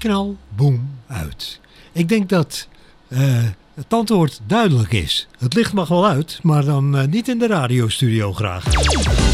knal, boem, uit. Ik denk dat het antwoord duidelijk is. Het licht mag wel uit, maar dan niet in de radiostudio graag.